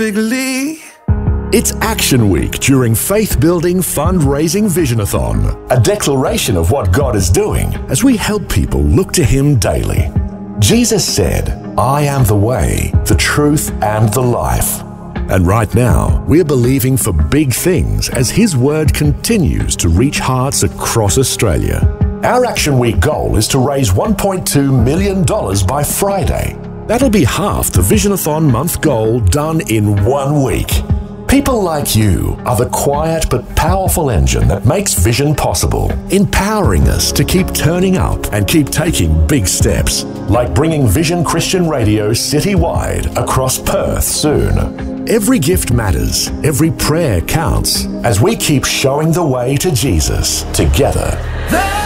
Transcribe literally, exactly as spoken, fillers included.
Bigly. It's Action Week during Faith Building Fundraising Visionathon, a declaration of what God is doing as we help people look to Him daily. Jesus said, "I am the way, the truth, and the life." And right now, we're believing for big things as His Word continues to reach hearts across Australia. Our Action Week goal is to raise one point two million dollars by Friday. That'll be half the Visionathon month goal done in one week. People like you are the quiet but powerful engine that makes vision possible, empowering us to keep turning up and keep taking big steps, like bringing Vision Christian Radio citywide across Perth soon. Every gift matters, every prayer counts, as we keep showing the way to Jesus together.